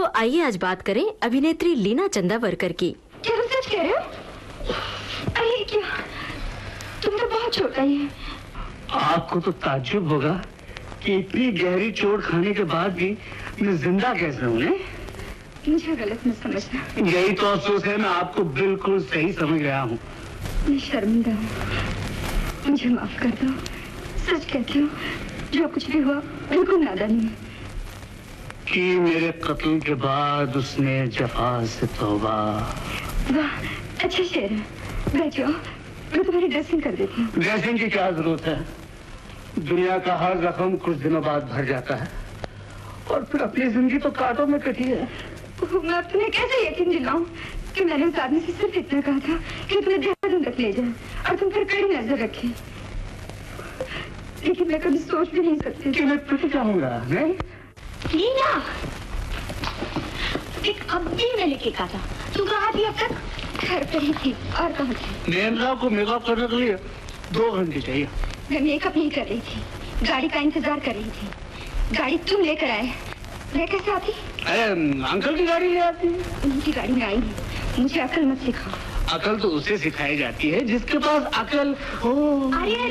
तो आइए आज बात करें अभिनेत्री लीना चंदावरकर की। क्या तुम सच कह रहे हो? अरे क्या, तुम तो बहुत छोटा ही है। आपको तो ताज्जुब होगा कि इतनी गहरी चोट खाने के बाद भी मैं जिंदा कैसे हूँ। मुझे गलत मत समझना। यही तो अफसोस है, मैं आपको बिल्कुल सही समझ गया हूँ। मैं शर्मिंदा हूँ, मुझे माफ कर दो। सच कहती हूँ, जो कुछ भी हुआ बिल्कुल नादानी है। कि मेरे कत्ल के बाद उसने जफा से तौबा। वाह, अच्छा शेर है। बैठो, मैं तुम्हारी ड्रेसिंग कर देती हूँ। ड्रेसिंग की क्या जरूरत है? दुनिया का हर जख्म कुछ दिनों बाद भर जाता है और फिर अपनी जिंदगी तो कांटों में कटी है। मैं अब तुम्हें कैसे यकीन दिलाऊं कि मैंने उस आदमी से सिर्फ इतना कहा था कि तुम्हें देहरादून तक ले जाए और तुम पर कड़ी नजर रखे, लेकिन मैं कभी सोच भी नहीं सकती कि मैं टूट जाऊंगा। लीना, एक अब भी मैं लेके कहा था। तू कहाँ थी अब तक? घर पर ही थी। और कहाँ थी? नेहा को मेकअप करने के लिए 2 घंटे चाहिए। मैं मेकअप नहीं कर रही थी, गाड़ी का इंतजार कर रही थी। गाड़ी तुम लेकर आए, मैं कैसे आती? अरे अंकल की गाड़ी ले आती है। उनकी गाड़ी में आई नहीं। मुझे अकल मत सिखाओ। अकल तो उसे सिखाई जाती है जिसके पास अकल हो। अरे